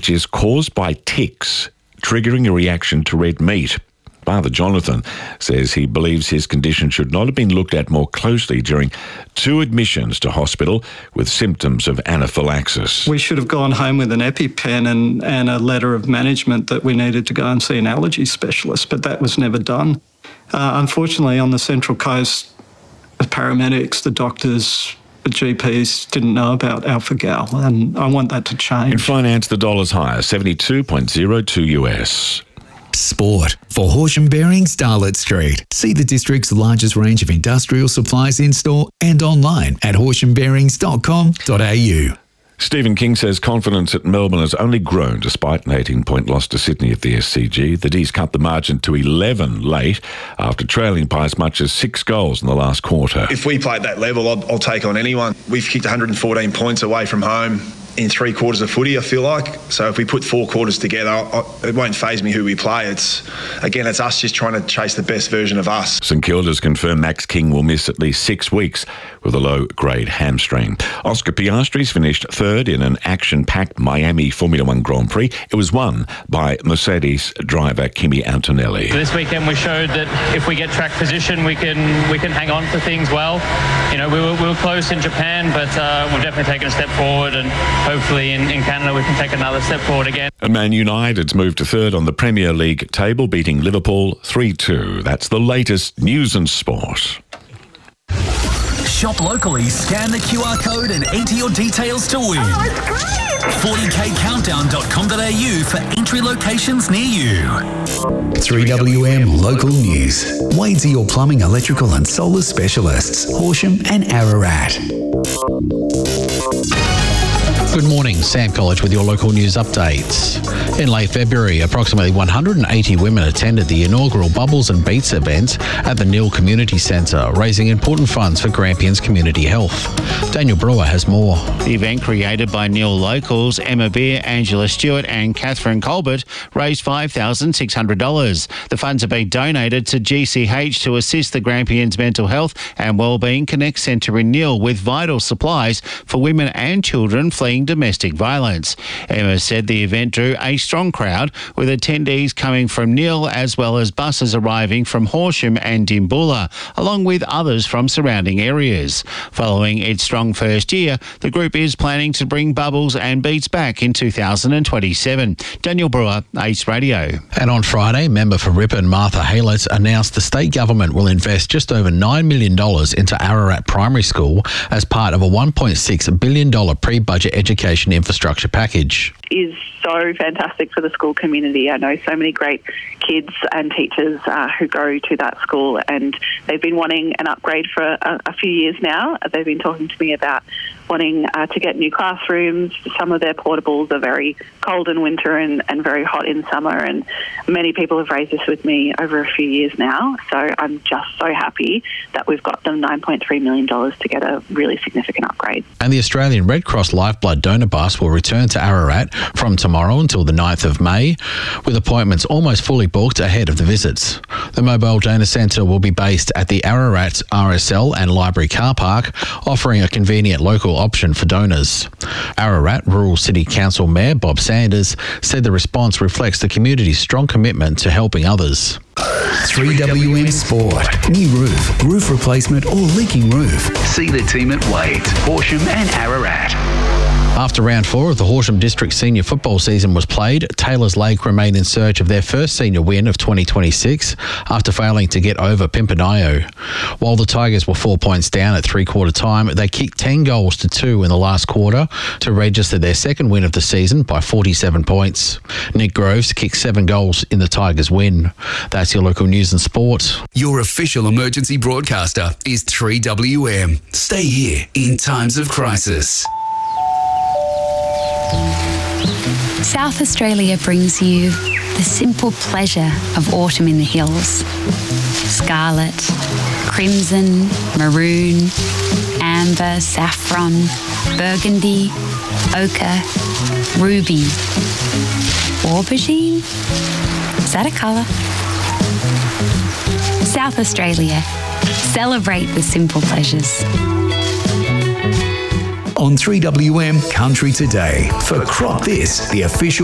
which is caused by ticks triggering a reaction to red meat. Father Jonathan says he believes his condition should not have been looked at more closely during 2 admissions to hospital with symptoms of anaphylaxis. We should have gone home with an EpiPen and a letter of management that we needed to go and see an allergy specialist, but that was never done. Unfortunately, on the Central Coast, the paramedics, the doctors, the GPs didn't know about alpha-gal, and I want that to change. In finance, the dollar's higher, 72.02 US. Sport for Horsham Bearings, Darlot Street. See the district's largest range of industrial supplies in-store and online at horshambearings.com.au. Stephen King says confidence at Melbourne has only grown despite an 18-point loss to Sydney at the SCG. The D's cut the margin to 11 late after trailing by as much as 6 goals in the last quarter. If we play at that level, I'll take on anyone. We've kicked 114 points away from home in 3 quarters of footy, I feel like. So if we put 4 quarters together, it won't faze me who we play. It's us just trying to chase the best version of us. St Kilda's confirmed Max King will miss at least 6 weeks with a low-grade hamstring. Oscar Piastri's finished 3rd in an action-packed Miami Formula One Grand Prix. It was won by Mercedes driver Kimi Antonelli. This weekend we showed that if we get track position, we can hang on to things well. You know, we were close in Japan, but we've definitely taken a step forward, and hopefully in Canada we can take another step forward again. And Man United's moved to 3rd on the Premier League table, beating Liverpool 3-2. That's the latest news and sport. Shop locally, scan the QR code and enter your details to win. 40kcountdown.com.au for entry locations near you. 3WM Local News. Wadesy, your plumbing, electrical and solar specialists. Horsham and Ararat. Good morning, Sam College with your local news updates. In late February, approximately 180 women attended the inaugural Bubbles and Beats event at the Neil Community Centre, raising important funds for Grampians community health. Daniel Brewer has more. The event, created by Neil locals Emma Beer, Angela Stewart and Catherine Colbert, raised $5,600. The funds are being donated to GCH to assist the Grampians Mental Health and Wellbeing Connect Centre in Neil with vital supplies for women and children fleeing domestic violence. Emma said the event drew a strong crowd, with attendees coming from Neil as well as buses arriving from Horsham and Dimboola, along with others from surrounding areas. Following its strong first year, the group is planning to bring Bubbles and Beats back in 2027. Daniel Brewer, Ace Radio. And on Friday, member for Ripon Martha Haylett announced the state government will invest just over $9 million into Ararat Primary School as part of a $1.6 billion pre-budget education infrastructure package. Is so fantastic for the school community. I know so many great kids and teachers who go to that school, and they've been wanting an upgrade for a few years now. They've been talking to me about wanting to get new classrooms. Some of their portables are very cold in winter and very hot in summer, and many people have raised this with me over a few years now. So I'm just so happy that we've got them $9.3 million to get a really significant upgrade. And the Australian Red Cross Lifeblood Donor Bus will return to Ararat from tomorrow until the 9th of May, with appointments almost fully booked ahead of the visits. The mobile donor centre will be based at the Ararat RSL and Library car park, offering a convenient local option for donors. Ararat Rural City Council Mayor Bob Sanders said the response reflects the community's strong commitment to helping others. 3WM Sport. New roof replacement or leaking roof. See the team at Wade, Horsham and Ararat. After round 4 of the Horsham District Senior Football season was played, Taylors Lake remain in search of their first senior win of 2026 after failing to get over Pimpernio. While the Tigers were 4 points down at three-quarter time, they kicked 10 goals to 2 in the last quarter to register their second win of the season by 47 points. Nick Groves kicked 7 goals in the Tigers' win. That's your local news and sport. Your official emergency broadcaster is 3WM. Stay here in times of crisis. South Australia brings you the simple pleasure of autumn in the hills. Scarlet, crimson, maroon, amber, saffron, burgundy, ochre, ruby. Aubergine? Is that a colour? South Australia. Celebrate the simple pleasures. On 3WM Country Today for Crop This, the official